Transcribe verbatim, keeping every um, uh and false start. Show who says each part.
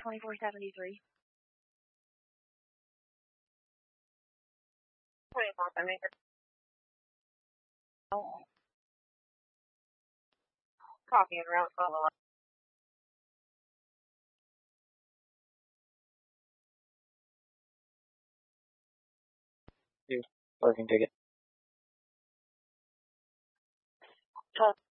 Speaker 1: twenty-four seventy-three.
Speaker 2: twenty-four seventy-three.
Speaker 1: Oh.
Speaker 2: Coffee and round twelve eleven.
Speaker 3: Parking ticket.
Speaker 2: twelve